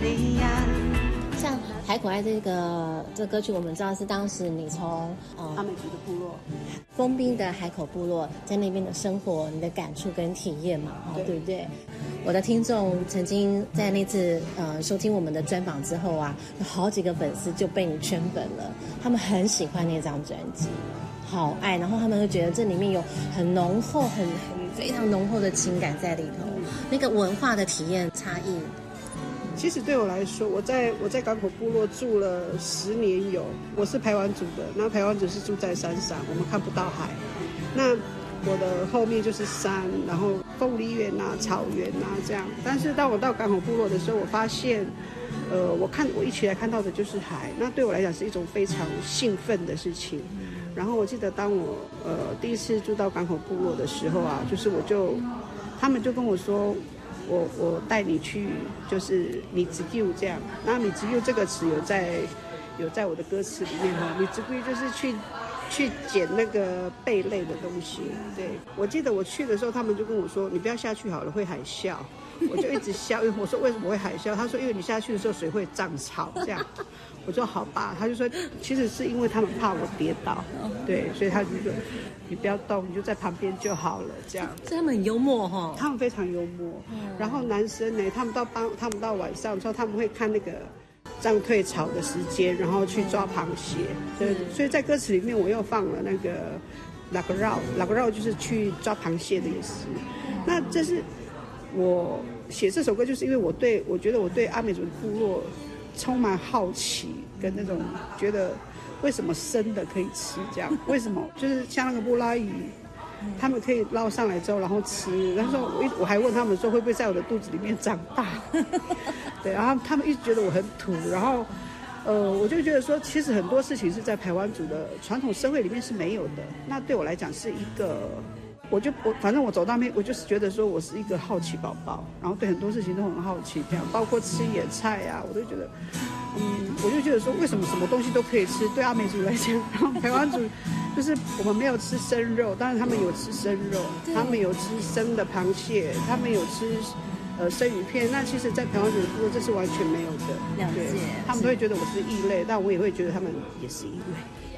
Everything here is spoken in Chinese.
一样。 像海口爱这歌曲，我们知道是当时你从阿美族的部落， 封闭的海口部落，在那边的生活，你的感触跟体验嘛，对不对？我的听众曾经在那次收听我们的专访之后啊，有好几个粉丝就被你圈粉了，他们很喜欢那张专辑，好爱，然后他们会觉得这里面有很浓厚、很非常浓厚的情感在里头，那个文化的体验差异。 其实对我来说，我在港口部落住了10年有，我是排湾族的，那排湾族是住在山上，我们看不到海。那我的后面就是山，然后凤梨园啊、草原啊这样。但是当我到港口部落的时候，我发现，我一起来看到的就是海，那对我来讲是一种非常兴奋的事情。然后我记得当我第一次住到港口部落的时候啊，就是他们就跟我说。我带你去，就是米子柚这样。那米子柚这个词有在我的歌词里面哈，米子柚就是去捡那个贝类的东西。对，我记得我去的时候，他们就跟我说，你不要下去好了，会海啸。我就一直笑，因为我说为什么会海啸？他说因为你下去的时候水会涨潮这样。我说好吧，他就说其实是因为他们怕我跌倒，对，所以他就说你不要动，你就在旁边就好了这样。 所以他们很幽默哈， 他们非常幽默。然后男生呢，他们到晚上的时候，他们会看那个涨退潮的时间，然后去抓螃蟹。对，所以在歌词里面我又放了那个拉个绕就是去抓螃蟹的意思。那这是我写这首歌，就是因为我觉得我对阿美族的部落充满好奇，跟那种觉得为什么生的可以吃这样，为什么就是像那个布拉鱼，他们可以捞上来之后然后吃，然后我还问他们说会不会在我的肚子里面长大对，然后他们一直觉得我很土，然后我就觉得说其实很多事情是在排湾族的传统社会里面是没有的，那对我来讲是一个反正我走到那边，我就是觉得说我是一个好奇宝宝，然后对很多事情都很好奇，这样包括吃野菜啊，我都觉得，我就觉得说为什么什么东西都可以吃？对阿美族来讲，然后台湾族就是我们没有吃生肉，当然他们有吃生肉，他们有吃生的螃蟹，他们有吃生鱼片。那其实，在台湾族的部落这是完全没有的， 了解， 他们都会觉得我是异类，但我也会觉得他们也是异类。